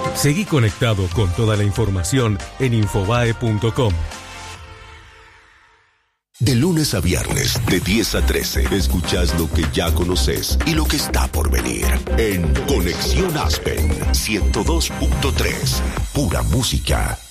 Seguí conectado con toda la información en infobae.com. De lunes a viernes, de 10 a 13, escuchas lo que ya conoces y lo que está por venir. En Conexión Aspen 102.3, pura música.